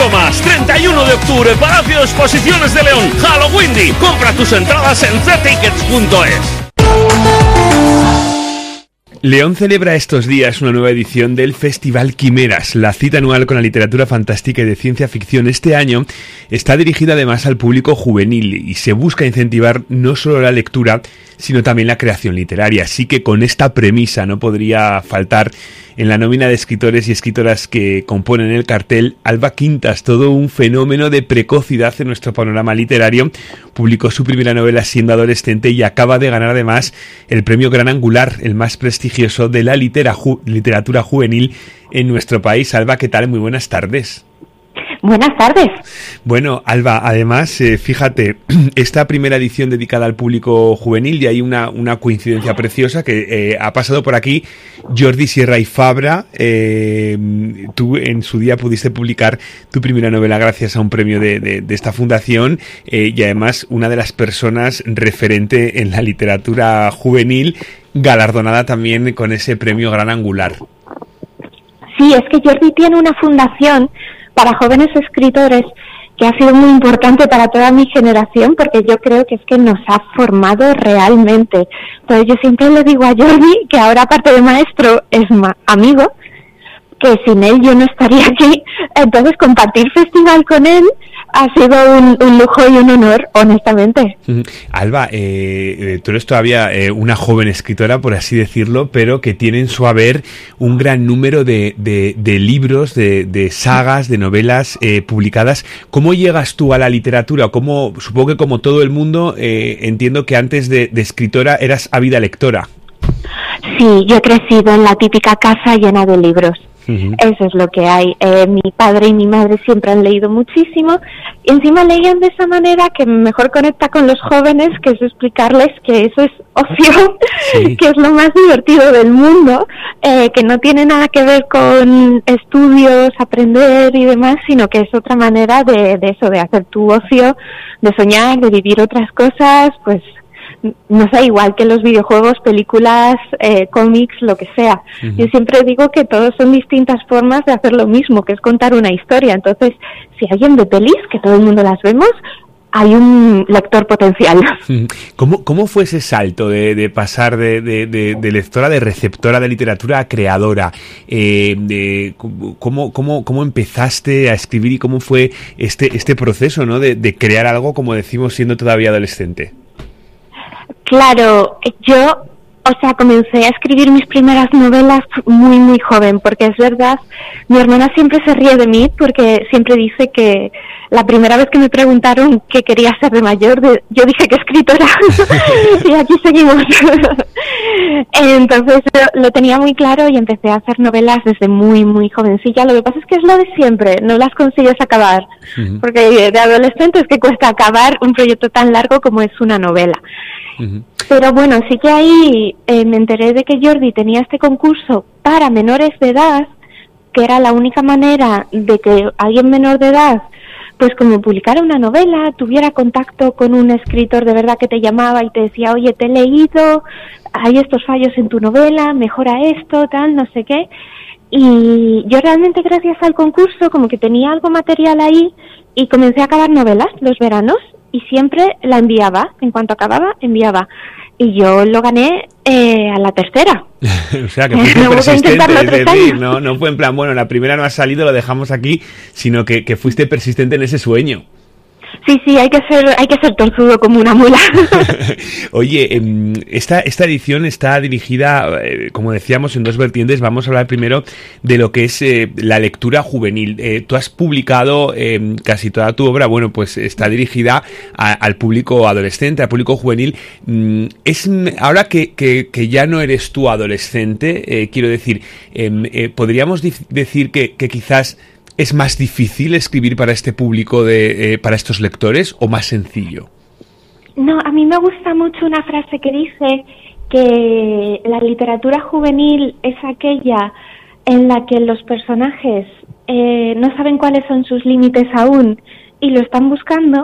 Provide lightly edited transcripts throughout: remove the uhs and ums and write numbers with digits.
Lomas, 31 de octubre, Palacio de Exposiciones de León, Halloween. Compra tus entradas en ztickets.es. León celebra estos días una nueva edición del Festival Quimeras, la cita anual con la literatura fantástica y de ciencia ficción. Este año está dirigida además al público juvenil y se busca incentivar no solo la lectura, sino también la creación literaria. Así que con esta premisa no podría faltar en la nómina de escritores y escritoras que componen el cartel Alba Quintas, todo un fenómeno de precocidad en nuestro panorama literario. Publicó su primera novela siendo adolescente y acaba de ganar además el premio Gran Angular, el más prestigioso de la literatura juvenil en nuestro país. Alba, ¿qué tal? Muy buenas tardes. Buenas tardes. Bueno, Alba, además, fíjate, esta primera edición dedicada al público juvenil, y hay una coincidencia preciosa que ha pasado por aquí Jordi Sierra y Fabra. Tú en su día pudiste publicar tu primera novela gracias a un premio de esta fundación, y además una de las personas referente en la literatura juvenil, galardonada también con ese premio Gran Angular. Sí, es que Jordi tiene una fundación para jóvenes escritores que ha sido muy importante para toda mi generación, porque yo creo que es que nos ha formado realmente. Entonces yo siempre le digo a Jordi, que ahora aparte de maestro es amigo, que sin él yo no estaría aquí. Entonces compartir festival con él ha sido un lujo y un honor, honestamente. Alba, tú eres todavía una joven escritora, por así decirlo, pero que tiene en su haber un gran número de libros, de sagas, de novelas publicadas. ¿Cómo llegas tú a la literatura? Supongo que como todo el mundo, entiendo que antes de escritora eras ávida lectora. Sí, yo he crecido en la típica casa llena de libros. Eso es lo que hay. Mi padre y mi madre siempre han leído muchísimo y encima leían de esa manera que mejor conecta con los jóvenes, que es explicarles que eso es ocio, sí, que es lo más divertido del mundo, que no tiene nada que ver con estudios, aprender y demás, sino que es otra manera de eso, de hacer tu ocio, de soñar, de vivir otras cosas, pues no sé, igual que los videojuegos, películas, cómics, lo que sea. Yo siempre digo que todos son distintas formas de hacer lo mismo, que es contar una historia. Entonces, si alguien ve pelis, que todo el mundo las vemos, hay un lector potencial. ¿Cómo fue ese salto de pasar de lectora, de receptora de literatura a creadora? ¿Cómo empezaste a escribir y cómo fue este proceso, ¿no? de crear algo, como decimos, siendo todavía adolescente? Claro, yo, comencé a escribir mis primeras novelas muy, muy joven, porque es verdad, mi hermana siempre se ríe de mí, porque siempre dice que la primera vez que me preguntaron qué quería ser de mayor, yo dije que escritora, y aquí seguimos. Entonces lo tenía muy claro y empecé a hacer novelas desde muy, muy jovencilla. Lo que pasa es que es lo de siempre, no las consigues acabar, porque de adolescente es que cuesta acabar un proyecto tan largo como es una novela. Pero bueno, sí que ahí me enteré de que Jordi tenía este concurso para menores de edad, que era la única manera de que alguien menor de edad, pues como publicara una novela, tuviera contacto con un escritor de verdad que te llamaba y te decía, oye, te he leído, hay estos fallos en tu novela, mejora esto, tal, no sé qué. Y yo realmente gracias al concurso como que tenía algo material ahí y comencé a acabar novelas los veranos y siempre la enviaba, en cuanto acababa, enviaba. Y yo lo gané a la tercera. O sea, que fuiste persistente, es decir, no fue en plan, bueno, la primera no ha salido, lo dejamos aquí, sino que fuiste persistente en ese sueño. Sí, hay que ser torzudo como una mula. Oye, esta edición está dirigida, como decíamos, en dos vertientes. Vamos a hablar primero de lo que es la lectura juvenil. Tú has publicado casi toda tu obra, bueno, pues está dirigida al público adolescente, al público juvenil. Ahora que ya no eres tú adolescente, quiero decir, podríamos decir que quizás ¿es más difícil escribir para este público, para estos lectores, o más sencillo? No, a mí me gusta mucho una frase que dice que la literatura juvenil es aquella en la que los personajes no saben cuáles son sus límites aún y lo están buscando,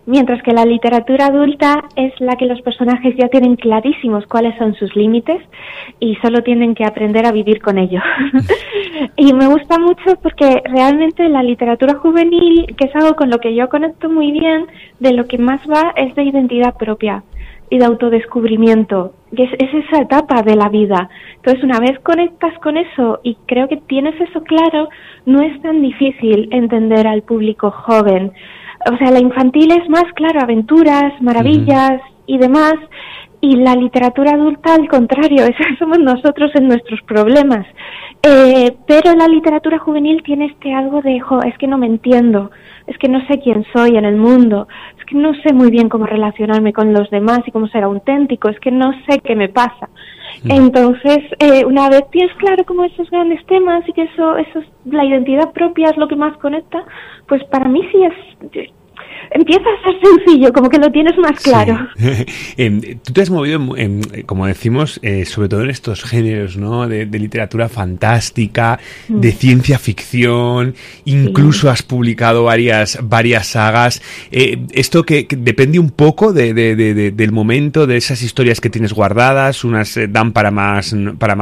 Mientras que la literatura adulta es la que los personajes ya tienen clarísimos cuáles son sus límites y solo tienen que aprender a vivir con ello. Y me gusta mucho porque realmente la literatura juvenil, que es algo con lo que yo conecto muy bien, de lo que más va es de identidad propia y de autodescubrimiento, que es esa etapa de la vida. Entonces, una vez conectas con eso y creo que tienes eso claro, no es tan difícil entender al público joven. O sea, la infantil es más, claro, aventuras, maravillas y demás, y la literatura adulta, al contrario, somos nosotros en nuestros problemas. Pero la literatura juvenil tiene algo de, es que no me entiendo, es que no sé quién soy en el mundo, es que no sé muy bien cómo relacionarme con los demás y cómo ser auténtico, es que no sé qué me pasa. Entonces, una vez tienes claro como esos grandes temas y que eso la identidad propia es lo que más conecta, pues para mí sí empieza a ser sencillo, como que lo tienes más claro. Sí. Tú te has movido, como decimos, sobre todo en estos géneros, ¿no? De literatura fantástica, de ciencia ficción, incluso has publicado varias sagas. Esto que depende un poco del momento, de esas historias que tienes guardadas, unas dan para más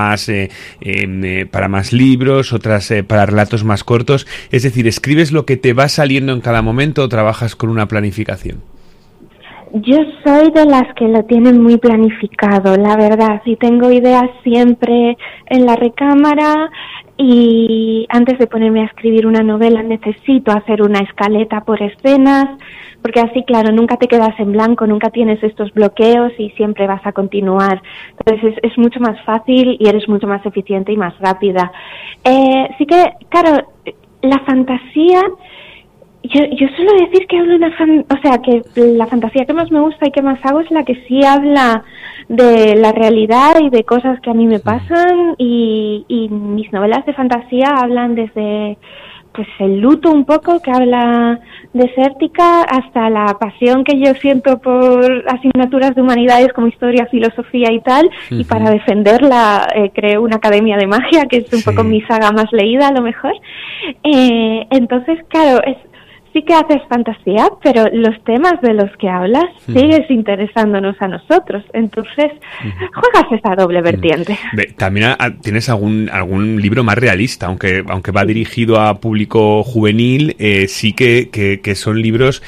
libros, otras para relatos más cortos. Es decir, ¿escribes lo que te va saliendo en cada momento o trabajas con una planificación? Yo soy de las que lo tienen muy planificado, la verdad. Sí, tengo ideas siempre en la recámara y antes de ponerme a escribir una novela necesito hacer una escaleta por escenas, porque así, claro, nunca te quedas en blanco, nunca tienes estos bloqueos y siempre vas a continuar. Entonces es mucho más fácil y eres mucho más eficiente y más rápida. Sí que, claro, la fantasía... Yo suelo decir que hablo que la fantasía que más me gusta y que más hago es la que sí habla de la realidad y de cosas que a mí me pasan y mis novelas de fantasía hablan desde pues el luto un poco, que habla desértica, hasta la pasión que yo siento por asignaturas de humanidades como historia, filosofía y tal, y para defenderla creo una academia de magia, que es un poco mi saga más leída a lo mejor. Entonces, claro, sí que haces fantasía, pero los temas de los que hablas sigues interesándonos a nosotros. Entonces, juegas esa doble vertiente. También tienes algún libro más realista, aunque va dirigido a público juvenil, sí que son libros,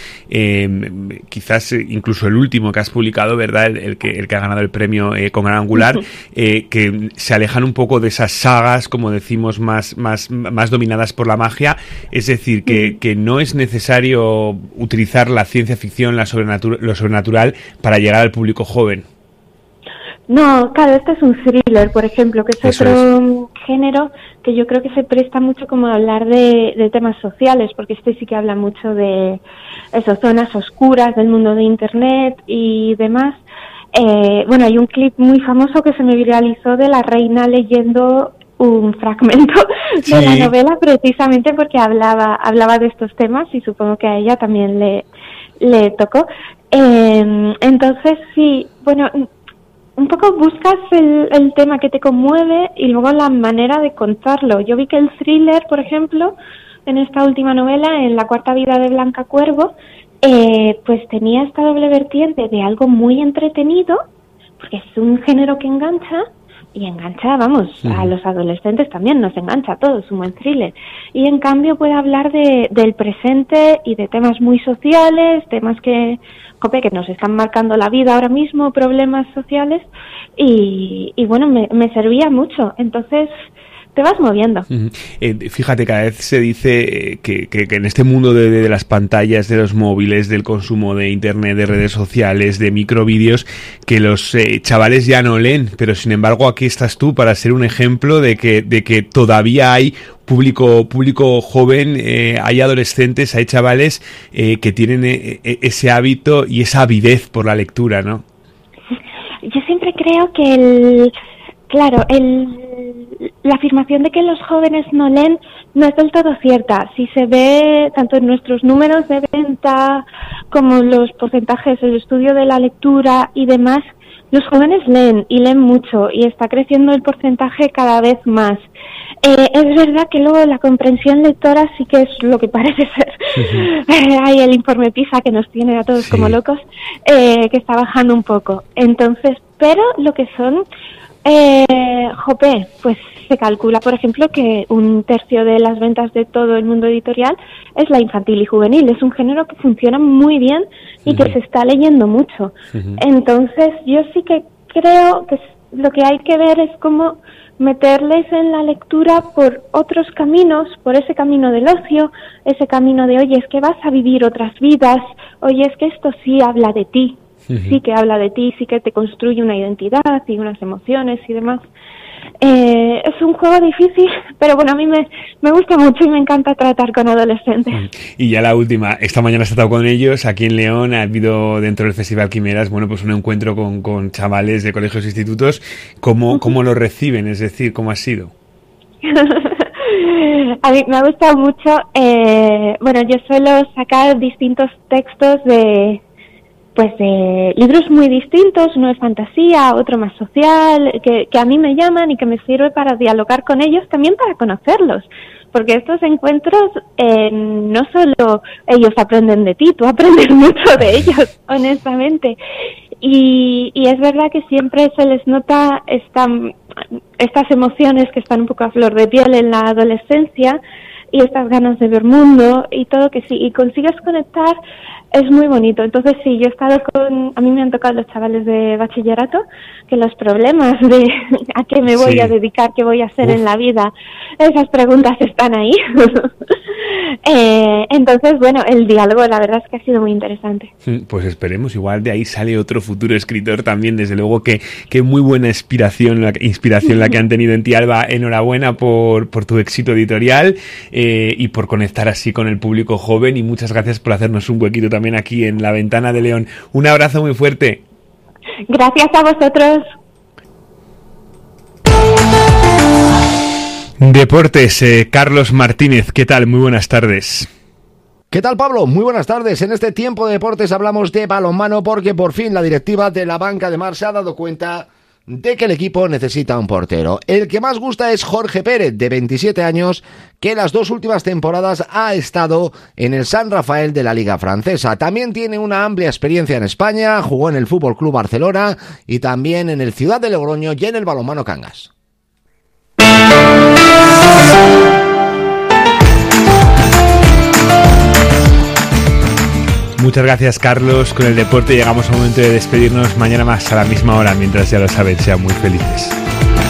quizás incluso el último que has publicado, ¿verdad? El que ha ganado el premio con Gran Angular, que se alejan un poco de esas sagas, como decimos, más dominadas por la magia. Es decir, que no es necesario utilizar la ciencia ficción, lo sobrenatural para llegar al público joven. No, claro, este es un thriller, por ejemplo, que es otro género que yo creo que se presta mucho como a hablar de temas sociales, porque este sí que habla mucho de esas zonas oscuras del mundo de Internet y demás. Bueno, hay un clip muy famoso que se me viralizó de la reina leyendo un fragmento de la novela, precisamente porque hablaba de estos temas y supongo que a ella también le tocó. Entonces, sí, bueno, un poco buscas el tema que te conmueve y luego la manera de contarlo. Yo vi que el thriller, por ejemplo, en esta última novela, en La cuarta vida de Blanca Cuervo, pues tenía esta doble vertiente de algo muy entretenido, porque es un género que engancha, y engancha, vamos, a los adolescentes también nos engancha a todos, un buen thriller. Y en cambio puede hablar del presente y de temas muy sociales, temas que nos están marcando la vida ahora mismo, problemas sociales, y bueno, me servía mucho. Entonces te vas moviendo. Fíjate, cada vez se dice que en este mundo de las pantallas, de los móviles, del consumo de internet, de redes sociales, de microvídeos, que los chavales ya no leen, pero sin embargo aquí estás tú para ser un ejemplo de que todavía hay público joven, hay adolescentes, hay chavales que tienen ese hábito y esa avidez por la lectura, ¿no? Yo siempre creo que la afirmación de que los jóvenes no leen no es del todo cierta. Si se ve tanto en nuestros números de venta como los porcentajes, el estudio de la lectura y demás, los jóvenes leen y leen mucho y está creciendo el porcentaje cada vez más. Es verdad que luego la comprensión lectora sí que es lo que parece ser. Hay el informe PISA que nos tiene a todos como locos, que está bajando un poco. Entonces, pero lo que son, pues se calcula, por ejemplo, que 1/3 de las ventas de todo el mundo editorial es la infantil y juvenil. Es un género que funciona muy bien y que se está leyendo mucho. Entonces, yo sí que creo que lo que hay que ver es cómo meterles en la lectura por otros caminos, por ese camino del ocio, ese camino de, oye, es que vas a vivir otras vidas, oye, es que esto sí habla de ti, sí que habla de ti, sí que te construye una identidad y unas emociones y demás. Es un juego difícil, pero bueno, a mí me gusta mucho y me encanta tratar con adolescentes. Y ya la última, esta mañana has estado con ellos aquí en León, ha habido dentro del Festival Quimeras, bueno, pues un encuentro con chavales de colegios e institutos. ¿Cómo lo reciben? Es decir, ¿cómo ha sido? A mí me ha gustado mucho, bueno, yo suelo sacar distintos textos de libros muy distintos, uno es fantasía, otro más social, que a mí me llaman y que me sirve para dialogar con ellos, también para conocerlos, porque estos encuentros no solo ellos aprenden de ti, tú aprendes mucho de ellos, honestamente, y es verdad que siempre se les nota estas emociones que están un poco a flor de piel en la adolescencia, y estas ganas de ver mundo y todo, que sí, y consigues conectar, es muy bonito. Entonces sí, yo he estado a mí me han tocado los chavales de bachillerato, que los problemas de a qué me voy a dedicar, qué voy a hacer en la vida, esas preguntas están ahí. Entonces, bueno, el diálogo la verdad es que ha sido muy interesante. Pues esperemos, igual de ahí sale otro futuro escritor también, desde luego que muy buena inspiración la que han tenido en ti, Alba. Enhorabuena por tu éxito editorial y por conectar así con el público joven, y muchas gracias por hacernos un huequito también aquí en La Ventana de León. Un abrazo muy fuerte. Gracias a vosotros. Deportes, Carlos Martínez, ¿qué tal? Muy buenas tardes. ¿Qué tal, Pablo? Muy buenas tardes. En este tiempo de deportes hablamos de balonmano porque por fin la directiva de la Banca de Mar se ha dado cuenta de que el equipo necesita un portero. El que más gusta es Jorge Pérez, de 27 años, que las 2 últimas temporadas ha estado en el San Rafael de la Liga Francesa. También tiene una amplia experiencia en España, jugó en el Fútbol Club Barcelona y también en el Ciudad de Logroño y en el balonmano Cangas. Muchas gracias, Carlos. Con el deporte llegamos al momento de despedirnos. Mañana más a la misma hora. Mientras, ya lo saben, sean muy felices.